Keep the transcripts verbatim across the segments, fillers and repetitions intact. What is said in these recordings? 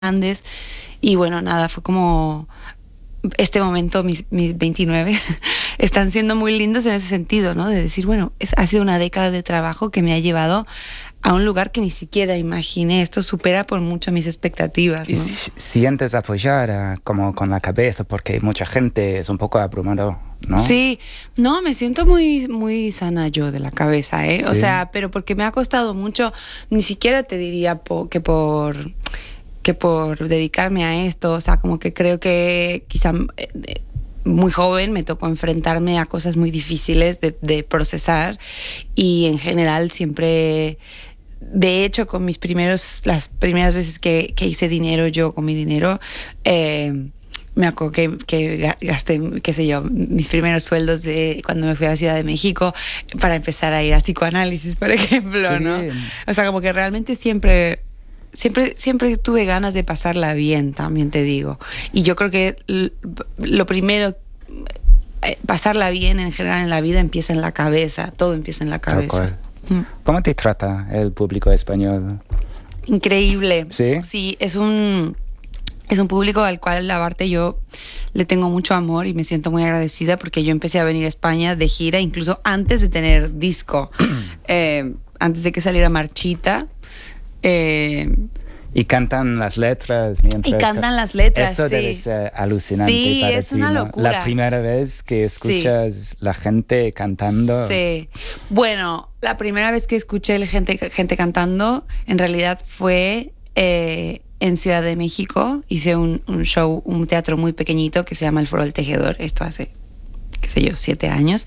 grandes. Y bueno, nada, fue como este momento, mis, mis veintinueve, están siendo muy lindos en ese sentido, ¿no? De decir, bueno, es, ha sido una década de trabajo que me ha llevado a un lugar que ni siquiera imaginé. Esto supera por mucho mis expectativas, ¿no? Y si- sientes apoyar a- como con la cabeza, porque mucha gente es un poco abrumado, ¿no? Sí, no, me siento muy, muy sana yo de la cabeza, ¿eh? O Sí. sea, pero porque me ha costado mucho, ni siquiera te diría po- que por que por dedicarme a esto, o sea, como que creo que quizá eh, eh, muy joven me tocó enfrentarme a cosas muy difíciles de, de procesar, y en general siempre, de hecho, con mis primeros, las primeras veces que, que hice dinero yo con mi dinero, eh, me acuerdo que, que ga- gasté, qué sé yo, mis primeros sueldos de cuando me fui a Ciudad de México para empezar a ir a psicoanálisis, por ejemplo, Qué ¿no? bien. O sea, como que realmente siempre, siempre, siempre tuve ganas de pasarla bien, también te digo. Y yo creo que l- lo primero, eh, pasarla bien en general en la vida empieza en la cabeza, todo empieza en la Tal cabeza. cual. Mm. ¿Cómo te trata el público español? Increíble. ¿Sí? Sí, es un, es un público al cual, aparte, yo le tengo mucho amor y me siento muy agradecida, porque yo empecé a venir a España de gira incluso antes de tener disco, eh, antes de que saliera Marchita. Eh, Y cantan las letras mientras... Y cantan las letras, Eso sí. debe ser alucinante Sí, para es ti, una ¿no? locura. La primera vez que Sí. escuchas la gente cantando... Sí. Bueno, la primera vez que escuché la gente, gente cantando, en realidad fue eh, en Ciudad de México. Hice un, un show, un teatro muy pequeñito que se llama El Foro del Tejedor. Esto hace, qué sé yo, siete años.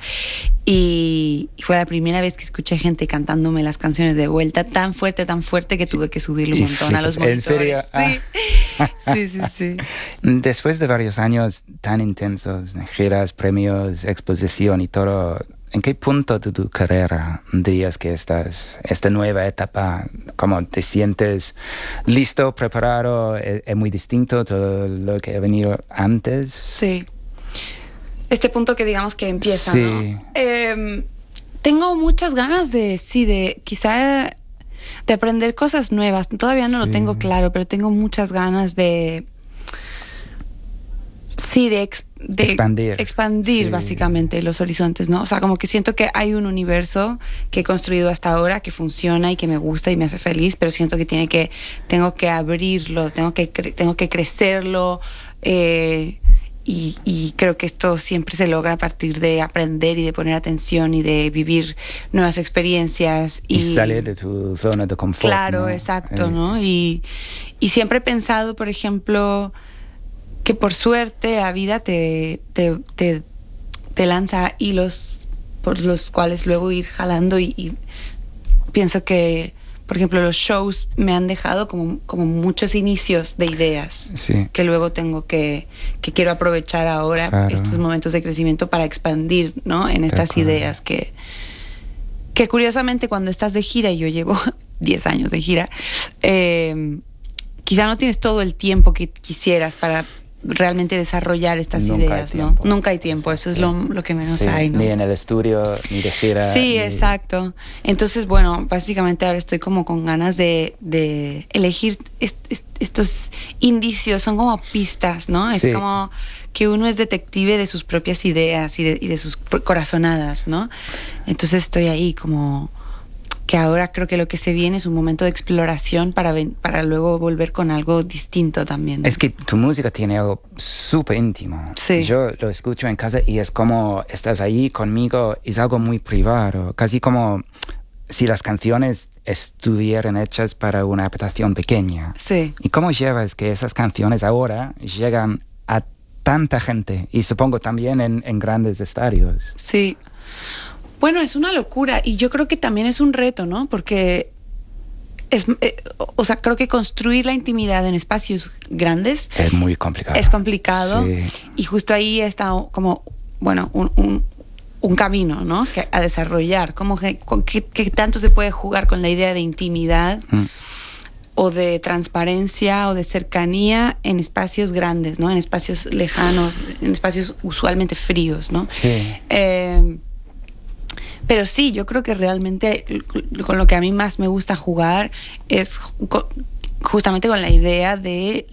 Y, y fue la primera vez que escuché gente cantándome las canciones de vuelta, tan fuerte, tan fuerte, que tuve que subirle un Y montón a los flipas. ¿En monitores. serio? Sí. sí, sí, sí. Después de varios años tan intensos, giras, premios, exposición y todo, ¿en qué punto de tu carrera dirías que estás, esta nueva etapa, cómo te sientes listo, preparado? ¿Es, es muy distinto todo lo que ha venido antes? Sí. Este punto que digamos que empieza, Sí. ¿no? Eh, tengo muchas ganas de, sí, de quizá de aprender cosas nuevas. Todavía no Sí. lo tengo claro, pero tengo muchas ganas de, sí, de, ex- de Expandir. expandir Sí. básicamente los horizontes, ¿no? O sea, como que siento que hay un universo que he construido hasta ahora que funciona y que me gusta y me hace feliz, pero siento que tiene que, tengo que abrirlo, tengo que, cre- tengo que crecerlo, eh, y, y creo que esto siempre se logra a partir de aprender y de poner atención y de vivir nuevas experiencias. Y, salir de tu zona de confort. Claro, ¿no? exacto, Eh, ¿no? Y, y siempre he pensado, por ejemplo, que por suerte la vida te, te, te, te lanza hilos por los cuales luego ir jalando, y, y pienso que, por ejemplo, los shows me han dejado como, como muchos inicios de ideas Sí. que luego tengo que, que quiero aprovechar ahora, Claro. estos momentos de crecimiento, para expandir, ¿no? En estas cual. ideas que, que curiosamente cuando estás de gira, y yo llevo diez años de gira, eh, quizá no tienes todo el tiempo que quisieras para realmente desarrollar estas Nunca hay ideas, ¿no? tiempo. Nunca hay tiempo, eso es Sí. lo, lo que menos Sí, hay, ¿no? Ni en el estudio, ni de gira. Sí, ni- exacto. Entonces, bueno, básicamente ahora estoy como con ganas de, de elegir est- est- estos indicios, son como pistas, ¿no? Es Sí. como que uno es detective de sus propias ideas y de, y de sus pr- corazonadas, ¿no? Entonces estoy ahí como que ahora creo que lo que se viene es un momento de exploración para, ven- para luego volver con algo distinto también, ¿no? Es que tu música tiene algo súper íntimo. Sí. Yo lo escucho en casa y es como estás ahí conmigo, es algo muy privado, casi como si las canciones estuvieran hechas para una habitación pequeña. Sí. ¿Y cómo llevas que esas canciones ahora llegan a tanta gente? Y supongo también en, en grandes estadios. Sí. Bueno, es una locura, y yo creo que también es un reto, ¿no? Porque es, eh, o sea, creo que construir la intimidad en espacios grandes Es muy complicado. es complicado, Sí. y justo ahí está como, bueno, un, un, un camino, ¿no? Que, a desarrollar, cómo, que- con qué, qué tanto se puede jugar con la idea de intimidad Mm. o de transparencia o de cercanía en espacios grandes, ¿no? En espacios lejanos, en espacios usualmente fríos, ¿no? Sí. Eh, pero sí, yo creo que realmente con lo que a mí más me gusta jugar es con, justamente con la idea de